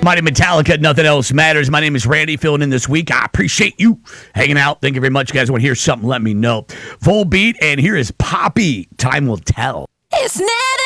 Mighty Metallica, Nothing Else Matters. My name is Randy, filling in this week. I appreciate you hanging out. Thank you very much, guys. Want to hear something, let me know. Volbeat, and here is Poppy. Time Will Tell. It's never